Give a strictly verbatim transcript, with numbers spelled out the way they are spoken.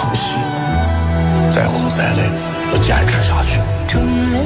呼吸，再苦再累都坚持下去。